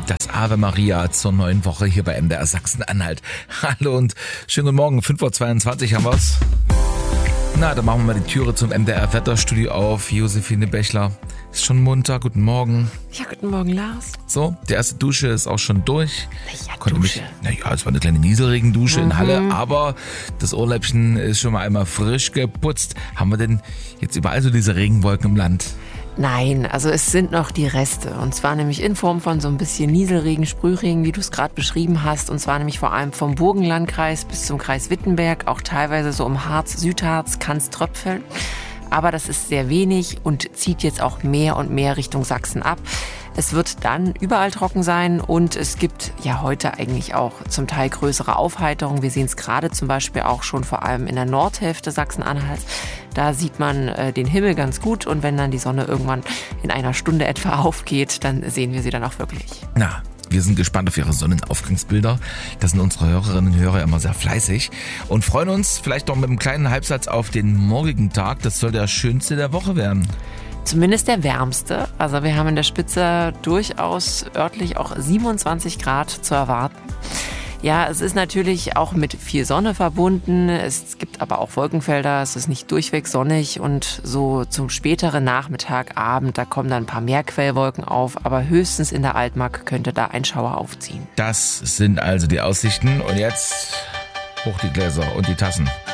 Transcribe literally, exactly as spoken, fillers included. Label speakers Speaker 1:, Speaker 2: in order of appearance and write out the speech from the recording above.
Speaker 1: Das Ave Maria zur neuen Woche hier bei M D R Sachsen-Anhalt. Hallo und schönen guten Morgen, fünf Uhr zweiundzwanzig haben wir's. Na, dann machen wir mal die Türe zum M D R Wetterstudio auf. Josephine Bechler ist schon munter. Guten Morgen.
Speaker 2: Ja, guten Morgen, Lars.
Speaker 1: So, die erste Dusche ist auch schon durch.
Speaker 2: Welcher
Speaker 1: Konnte
Speaker 2: Dusche?
Speaker 1: Mich, naja, es war eine kleine Nieselregendusche
Speaker 2: Mhm.
Speaker 1: in Halle, aber das Ohrläppchen ist schon mal einmal frisch geputzt. Haben wir denn jetzt überall so diese Regenwolken im Land?
Speaker 2: Nein, also es sind noch die Reste. Und zwar nämlich in Form von so ein bisschen Nieselregen, Sprühregen, wie du es gerade beschrieben hast. Und zwar nämlich vor allem vom Burgenlandkreis bis zum Kreis Wittenberg. Auch teilweise so um Harz, Südharz kann es tröpfeln. Aber das ist sehr wenig und zieht jetzt auch mehr und mehr Richtung Sachsen ab. Es wird dann überall trocken sein und es gibt ja heute eigentlich auch zum Teil größere Aufheiterung. Wir sehen es gerade zum Beispiel auch schon vor allem in der Nordhälfte Sachsen-Anhalts. Da sieht man äh, den Himmel ganz gut und wenn dann die Sonne irgendwann in einer Stunde etwa aufgeht, dann sehen wir sie dann auch wirklich.
Speaker 1: Na, wir sind gespannt auf Ihre Sonnenaufgangsbilder. Das sind unsere Hörerinnen und Hörer immer sehr fleißig und freuen uns vielleicht noch mit einem kleinen Halbsatz auf den morgigen Tag. Das soll der schönste der Woche werden.
Speaker 2: Zumindest der wärmste. Also wir haben in der Spitze durchaus örtlich auch siebenundzwanzig Grad zu erwarten. Ja, es ist natürlich auch mit viel Sonne verbunden. Es gibt aber auch Wolkenfelder. Es ist nicht durchweg sonnig und so zum späteren Nachmittag, Abend, da kommen dann ein paar mehr Quellwolken auf. Aber höchstens in der Altmark könnte da ein Schauer aufziehen.
Speaker 1: Das sind also die Aussichten und jetzt hoch die Gläser und die Tassen.